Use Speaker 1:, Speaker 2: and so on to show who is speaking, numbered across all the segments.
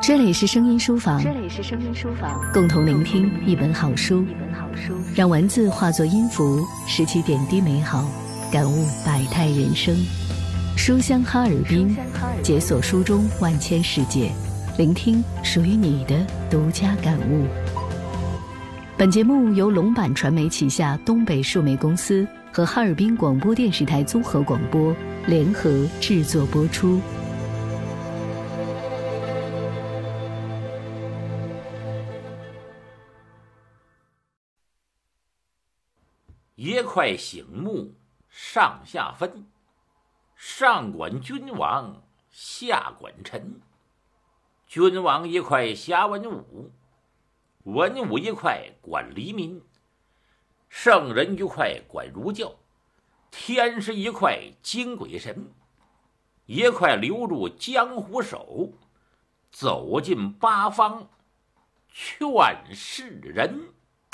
Speaker 1: 这里是声音书房，共同聆听一本好书，让文字化作音符，拾起点滴美好，感悟百态人生。书香哈尔滨，解锁书中万千世界，聆听属于你的独家感悟。本节目由龙版传媒旗下东北数媒公司和哈尔滨广播电视台综合广播联合制作播出。
Speaker 2: 一块醒目上下分，上管君王，下管臣。君王一块辖文武，文武一块管黎民，圣人一块管儒教，天师一块经鬼神，一块留住江湖手，走进八方劝世人。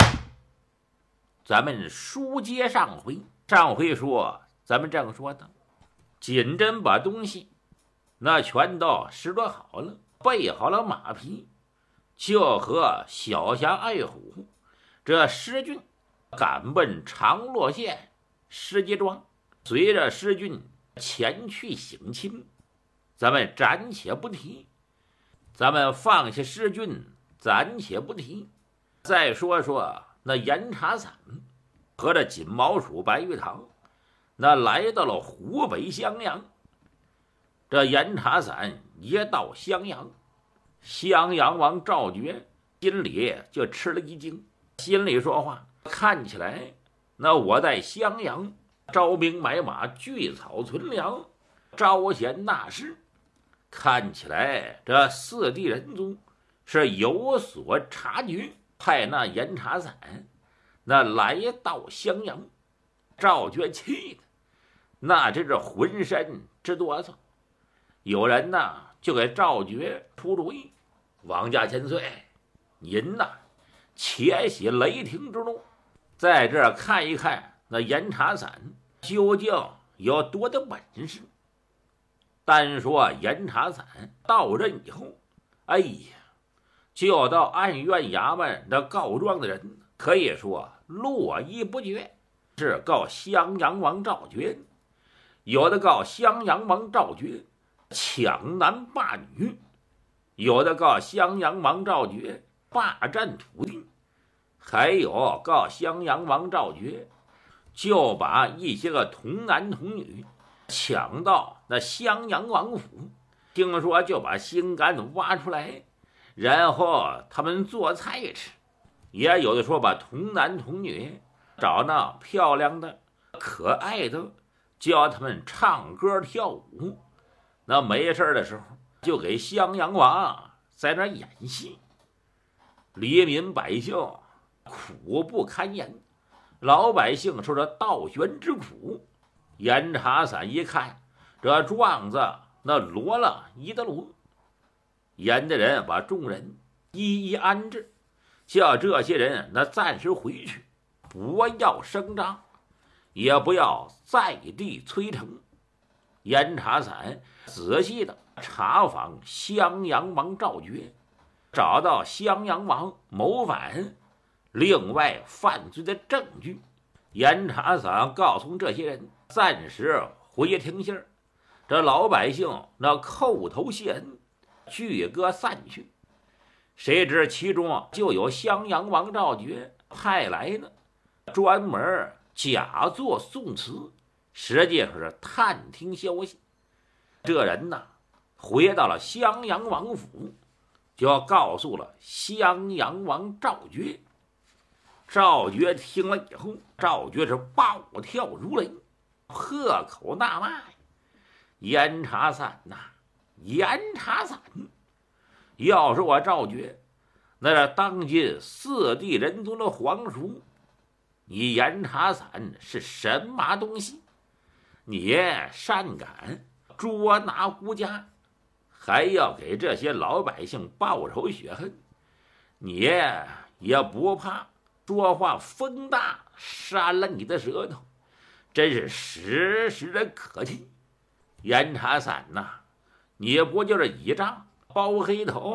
Speaker 2: 咱们书接上回说，咱们正说的，锦珍把东西那全都拾掇好了，备好了马匹，就和小侠爱虎这施俊赶奔长乐县石碣庄，随着施俊前去省亲。咱们暂且不提，咱们放下施俊暂且不提，再说说那严查散和这锦毛鼠白玉堂那来到了湖北襄阳。这严查散一到襄阳，襄阳王赵觉心里就吃了一惊，心里说话，看起来那我在襄阳招兵买马，聚草存粮，招贤纳士，看起来这四地人宗是有所察觉，派那严查散那来到襄阳。赵觉气的那真是浑身直哆嗦。有人呢就给赵觉出主意，王家千岁，您呐且息雷霆之怒，在这儿看一看那严查散究竟有多大本事。单说严查散到任以后，哎呀，就到按院衙门的告状的人可以说络绎不绝，是告襄阳王赵觉，有的告襄阳王赵觉抢男霸女，有的告襄阳王赵觉霸占土地，还有告襄阳王赵觉就把一些个童男童女抢到那襄阳王府，听说就把心肝挖出来，然后他们做菜吃。也有的说把童男童女找那漂亮的可爱的，教他们唱歌跳舞，那没事的时候就给襄阳王在那演戏。黎民百姓苦不堪言，老百姓受着倒悬之苦。严查散一看这状子那罗了一的罗，严的人把众人一一安置，叫这些人那暂时回去，不要声张，也不要在地催城。严查散仔细的查访襄阳王赵觉，找到襄阳王谋反另外犯罪的证据。严查散告诉这些人暂时回听信儿，这老百姓那叩头谢恩，聚歌散去。谁知其中就有襄阳王赵觉派来的专门假作宋词，实际上是探听消息。这人呢回到了襄阳王府，就告诉了襄阳王赵觉。赵觉听了以后，赵觉是暴跳如雷，破口大骂：严查散呐，严查散！要是我赵觉那是当今四地人宗的皇叔，你严查散是什么东西？你擅敢捉拿孤家，还要给这些老百姓报仇雪恨，你也不怕说话风大扇了你的舌头，真是时时的可气。严查散呐，你不就是倚仗包黑头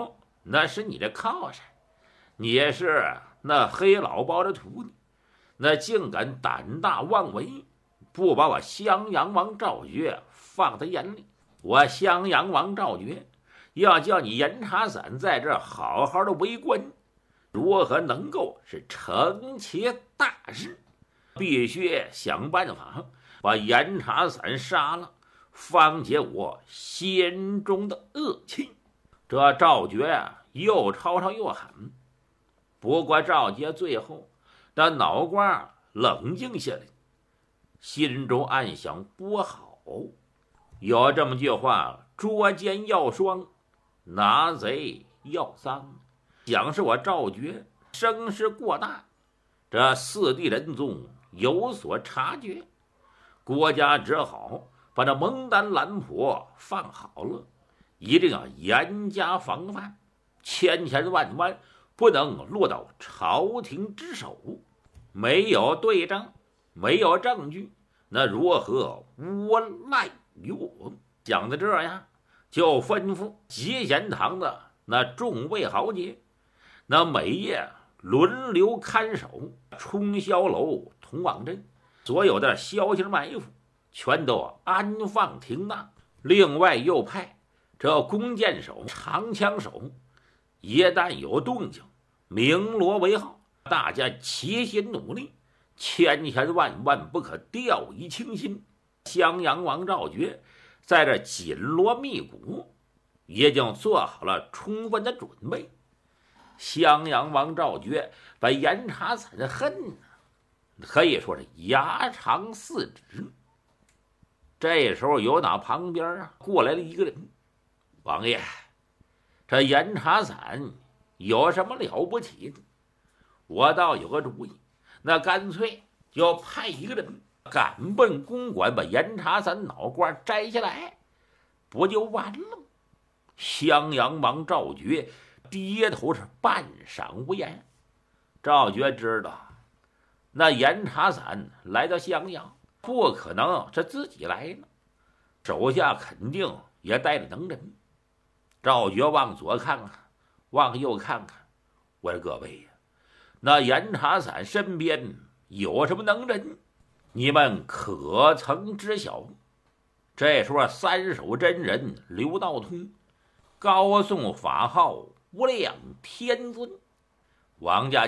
Speaker 2: 那是你的靠山，你也是那黑老包的徒弟，那竟敢胆大妄为，不把我襄阳王赵觉放在眼里。我襄阳王赵觉要叫你严查散在这好好的为官，如何能够是成其大事？必须想办法把严查散杀了，方解我心中的恶气。这赵觉又吵吵又喊，不过赵杰最后那脑瓜冷静下来，心中暗想：不好，有这么句话，捉奸要双，拿贼要赃。想是我赵觉声势过大，这四弟仁宗有所察觉，国家只好把这蒙丹兰婆放好了，一定要严加防范，千千万万不能落到朝廷之手。没有对证，没有证据，那如何诬赖于我？讲到这样，就吩咐集贤堂的那众位豪杰，那每夜轮流看守冲霄楼、同往镇，所有的消息埋伏全都安放停当。另外又派这弓箭手、长枪手，一旦有动静，鸣锣为号，大家齐心努力，千千万万不可掉以轻心。襄阳王赵觉在这紧锣密鼓，已经做好了充分的准备。襄阳王赵觉把严查散的恨可以说是牙长4指。这时候有哪旁边过来了一个人：王爷，这严查散有什么了不起的？我倒有个主意，那干脆就派一个人赶奔公馆，把严查散脑瓜摘下来，不就完了吗？襄阳王赵觉低头是半晌无言。赵觉知道那严查散来到襄阳，不可能是自己来呢，手下肯定也带着能人。赵觉往左看看，往右看看，我说各位呀，那严查散身边有什么能人？你们可曾知晓？这时候三手真人刘道通高颂法号无量天尊，王家